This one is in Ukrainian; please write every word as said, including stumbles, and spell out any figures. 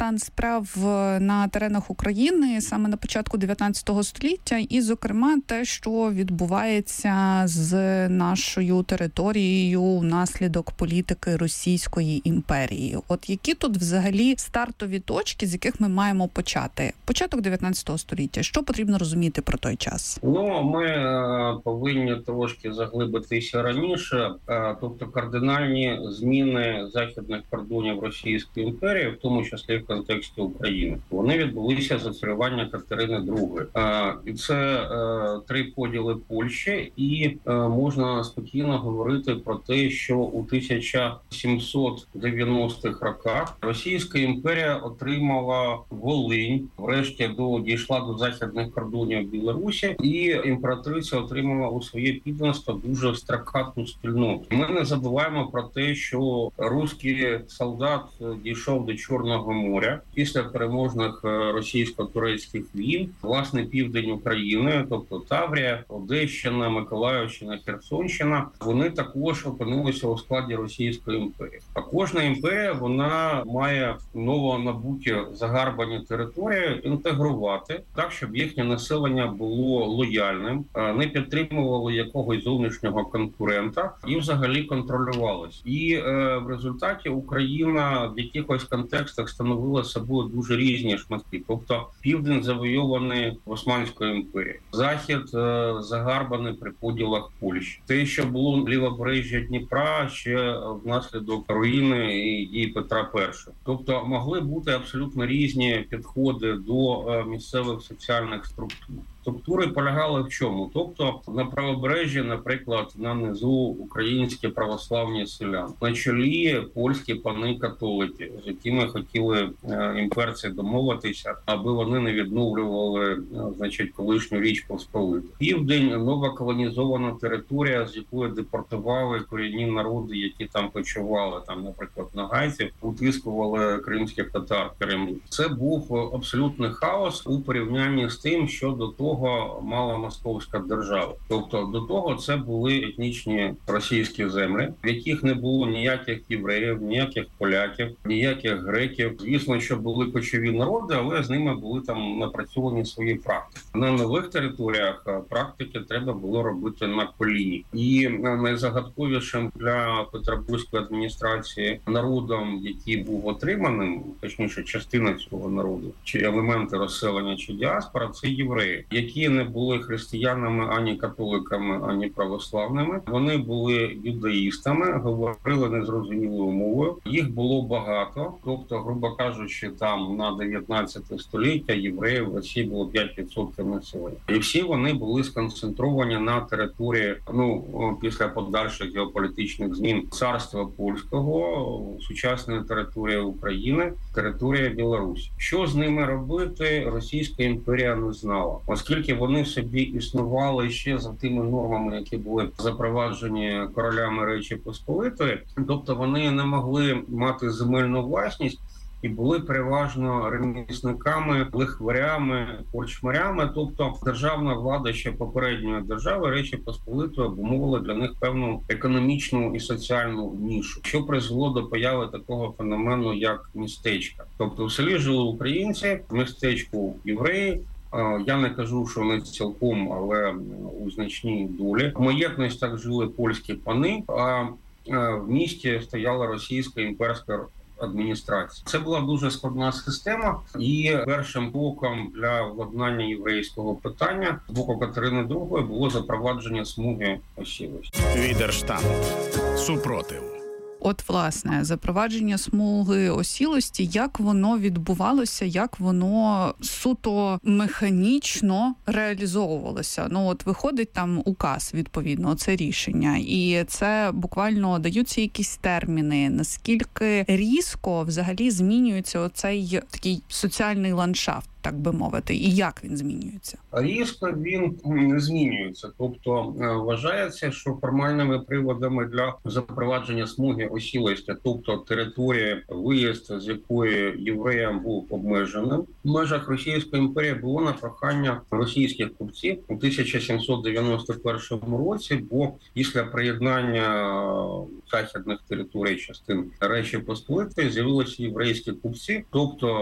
стан справ на теренах України саме на початку дев'ятнадцятого століття і, зокрема, те, що відбувається з нашою територією внаслідок політики Російської імперії. От які тут взагалі стартові точки, з яких ми маємо почати? Початок дев'ятнадцятого століття. Що потрібно розуміти про той час? Ну, ми е, повинні трошки заглибитися раніше. Е, тобто кардинальні зміни західних кордонів Російської імперії, в тому числі в контексті України, вони відбулися за царювання Катерини другої. Е, і це е, три поділи Польщі, і е, можна спокійно говорити про те, що у тисяча сімсот дев'яностих роках Російська імперія отримала Волинь, врешті до дійшла до західних кордонів Білорусі, і імператриця отримала у своє підданство дуже стракатну спільноту. Ми не забуваємо про те, що руський солдат дійшов до Чорного моря після переможних російсько-турецьких війн. Власне, південь України, тобто Таврія, Одещина, Миколаївщина, Херсонщина, вони також опинилися у складі Російської імперії. А кожна імперія, вона має новонабуті загарбані території інтегрувати так, щоб їхнє населення було лояльним, не підтримувало якогось зовнішнього конкурента і взагалі контролювалось. І е, в результаті Україна в якихось контекстах становила собою дуже різні шматки. Тобто південь завойований Османською імперією, захід е, загарбаний при поділах Польщі. Те, що було лівобережжя Дніпра, ще внаслідок руїни і дії Петра І. Тобто могли бути абсолютно різні підходи до е, місцевих соціальних структур. Структури полягали в чому? Тобто на правобережжі, наприклад, на низу українські православні селяни, на чолі польські пани-католики, з якими хотіли е, імперці домовитися, аби вони не відновлювали, е, значить, колишню Річ Посполиту. Південь – нова колонізована територія, з якої депортували корінні народи, які там почували, там, наприклад, нагайців, утискували кримських татар в Кремлі. Це був абсолютний хаос у порівнянні з тим, що до того мала московська держава. Тобто до того це були етнічні російські землі, в яких не було ніяких євреїв, ніяких поляків, ніяких греків. Звісно, що були кочові народи, але з ними були там напрацьовані свої практики. На нових територіях практики треба було робити на коліні. І найзагадковішим для петербурзької адміністрації народом, який був отриманим, точніше частина цього народу, чи елементи розселення, чи діаспора, це євреї, які не були християнами, ані католиками, ані православними. Вони були юдаїстами, говорили незрозумілою мовою. Їх було багато, тобто, грубо кажучи, там на дев'ятнадцяте століття євреїв в Росії було п'ять відсотків населення. І всі вони були сконцентровані на території, ну, після подальших геополітичних змін, царства польського, сучасної території України, територія Білорусі. Що з ними робити, Російська імперія не знала. Оскільки вони собі існували ще за тими нормами, які були запроваджені королями Речі Посполитої, тобто вони не могли мати земельну власність і були переважно ремісниками, лихварями, корчмарями, тобто державна влада ще попередньої держави Речі Посполитої обумовила для них певну економічну і соціальну нішу, що призвело до появи такого феномену, як містечка. Тобто в селі жили українці, в містечку євреї. Я не кажу, що не цілком, але у значній долі. В маєтностях жили польські пани, а в місті стояла російська імперська адміністрація. Це була дуже складна система, і першим кроком для владнання єврейського питання з боку Катерини другої було запровадження смуги осілості. Відерштант. Супротив. От, власне, запровадження смуги осілості, як воно відбувалося, як воно суто механічно реалізовувалося. Ну, от виходить там указ, відповідно, це рішення. І це буквально даються якісь терміни. Наскільки різко взагалі змінюється оцей такий соціальний ландшафт, так би мовити, і як він змінюється? Різко він не змінюється. Тобто вважається, що формальними приводами для запровадження смуги осілості, тобто територія, виїзд з якої євреям був обмеженим, в межах Російської імперії було на прохання російських купців у тисяча сімсот дев'яносто першому році, бо після приєднання західних територій частин Речі Посполитої з'явилися єврейські купці, тобто